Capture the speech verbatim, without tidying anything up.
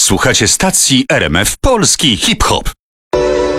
Słuchacie stacji R M F Polski Hip Hop.